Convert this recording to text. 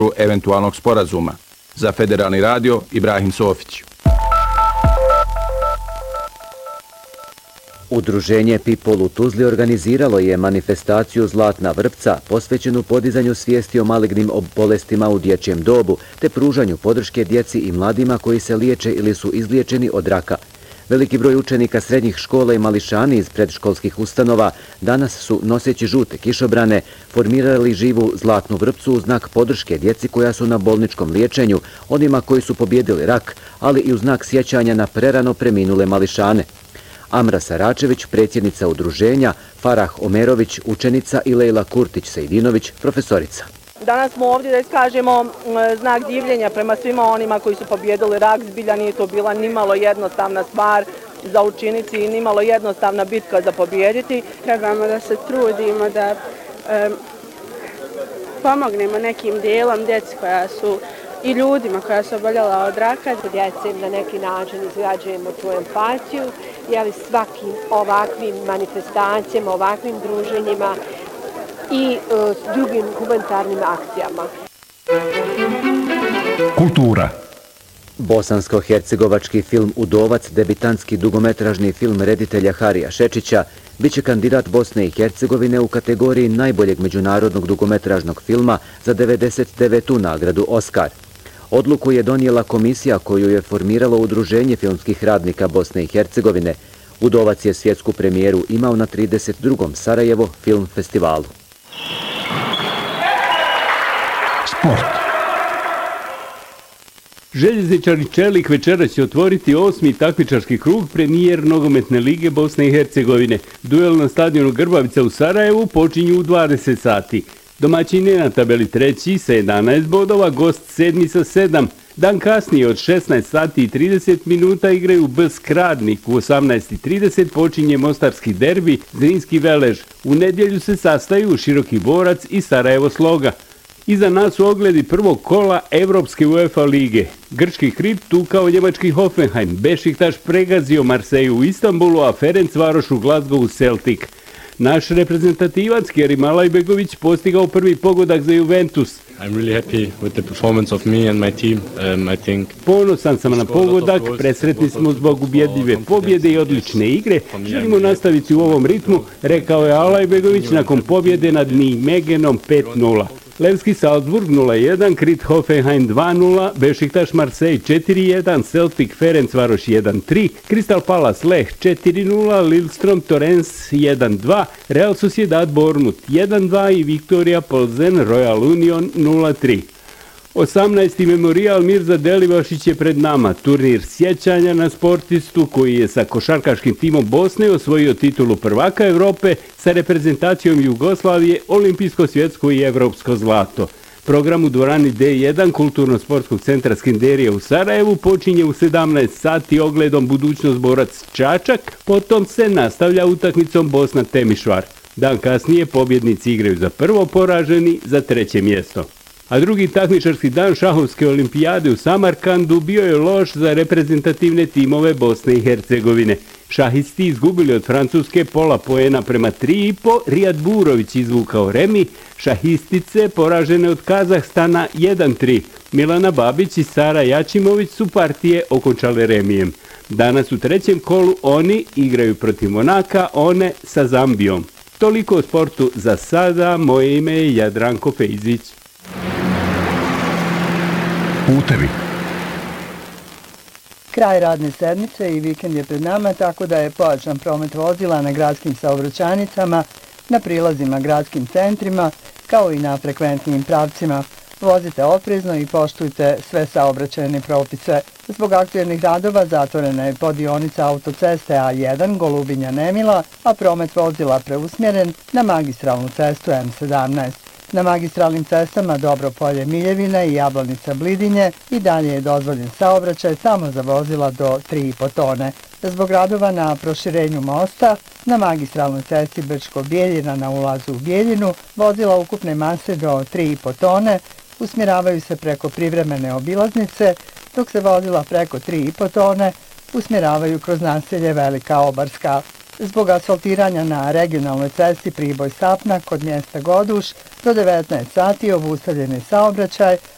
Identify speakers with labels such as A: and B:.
A: eventualnog sporazuma. Za Federalni radio, Ibrahim Sofić.
B: Udruženje People u Tuzli organiziralo je manifestaciju Zlatna vrpca posvećenu podizanju svijesti o malignim bolestima u dječjem dobu te pružanju podrške djeci i mladima koji se liječe ili su izliječeni od raka. Veliki broj učenika srednjih škola i mališani iz predškolskih ustanova danas su, noseći žute kišobrane, formirali živu Zlatnu vrpcu u znak podrške djeci koja su na bolničkom liječenju, onima koji su pobjedili rak, ali i u znak sjećanja na prerano preminule mališane. Amra Saračević, predsjednica udruženja, Farah Omerović, učenica i Lejla Kurtić-Sejdinović, profesorica.
C: Danas smo ovdje da iskažemo znak divljenja prema svima onima koji su pobjedili rak. Zbilja nije to bila nimalo jednostavna stvar za učiniti i nimalo jednostavna bitka za pobjediti.
D: Trebamo da se trudimo da pomognemo nekim dijelom djeci koja su i ljudima koja su oboljela od raka.
E: Djeci na neki način izgrađujemo tu empatiju, jeli svakim ovakvim manifestacijama, ovakvim druženjima i drugim humanitarnim akcijama.
F: Kultura.
B: Bosansko-hercegovački film Udovac, debitantski dugometražni film reditelja Harija Šečića, bit će kandidat Bosne i Hercegovine u kategoriji najboljeg međunarodnog dugometražnog filma za 99. nagradu Oskar. Odluku je donijela komisija koju je formiralo Udruženje filmskih radnika Bosne i Hercegovine. Udovac je svjetsku premijeru imao na 32. Sarajevo film festivalu.
F: Sport.
G: Željezničari Čelik večeras će otvoriti 8. takmičarski krug premijer nogometne lige Bosne i Hercegovine. Duel na stadionu Grbavica u Sarajevu počinju u 20 sati. Domaćin je na tabeli 3. sa 11 bodova, gost 7. sa 7. Dan kasnije od 16 sati i 30 minuta igraju BSK Radnik. U 18:30 počinje mostarski derbi Zrinski Velež. U nedjelju se sastaju Široki Borac i Sarajevo Sloga. Iza nas su ogledi prvog kola Evropske UEFA lige. Grčki Hrid tukao njemački Hoffenheim, Bešiktaš pregazio Marseju u Istanbulu, a Ferencvaroš u Glasgowu Celtic. Naš reprezentativac Kerim Alajbegović postigao prvi pogodak za Juventus.
H: I'm really happy with the performance of me and my team. I think
G: Ponosan sam na pogodak, presretni smo zbog ubjedljive pobjede i odlične igre. Želimo nastaviti u ovom ritmu, rekao je Alajbegović nakon pobjede nad Nijmegenom 5:0. Levski Salzburg 0:1, Krit Hoffenheim 2:0, Bešiktaš Marsej 4:1, Celtic Ferencvaroš 1:3, Crystal Palace Leh 4:0, Lillestrøm Torrens 1:2, Real Sociedad Bournemouth 1:2 i Viktoria Plzen Royal Union 0:3. 18. Memorial Mirza Delibašić je pred nama, turnir sjećanja na sportistu koji je sa košarkaškim timom Bosne osvojio titulu prvaka Evrope sa reprezentacijom Jugoslavije, olimpijsko, svjetsko i evropsko zlato. Program u dvorani D1 Kulturno-sportskog centra Skenderija u Sarajevu počinje u 17 sati ogledom Budućnost Borac Čačak, potom se nastavlja utakmicom Bosna Temišvar. Dan kasnije pobjednici igraju za prvo, poraženi za 3. mjesto. A drugi takmičarski dan šahovske olimpijade u Samarkandu bio je loš za reprezentativne timove Bosne i Hercegovine. Šahisti izgubili od Francuske pola poena prema 3,5, Rijad Burović izvukao remi, šahistice poražene od Kazahstana 1:3. Milana Babić i Sara Jačimović su partije okončale remijem. Danas u 3. kolu oni igraju protiv Monaka, one sa Zambijom. Toliko o sportu za sada, moje ime je Jadranko Fejzić.
F: Putevi.
I: Kraj radne sedmice i vikend je pred nama, tako da je pojačan promet vozila na gradskim saobraćajnicama, na prilazima gradskim centrima, kao i na frekventnim pravcima. Vozite oprezno i poštujte sve saobraćajne propise. Zbog aktuelnih radova zatvorena je podionica autoceste A1 Golubinja-Nemila, a promet vozila preusmjeren na magistralnu cestu M17. Na magistralnim cestama Dobropolje Miljevina i Jablanica Blidinje i dalje je dozvoljen saobraćaj samo za vozila do 3,5 tone. Zbog radova na proširenju mosta, na magistralnoj cesti Brčko-Bijeljina na ulazu u Bijeljinu, vozila ukupne mase do 3,5 tone usmjeravaju se preko privremene obilaznice, dok se vozila preko 3,5 tone usmjeravaju kroz naselje Velika Obarska. Zbog asfaltiranja na regionalnoj cesti Priboj-Sapna kod mjesta Goduš do 19 sati obustavljen je saobraćaj,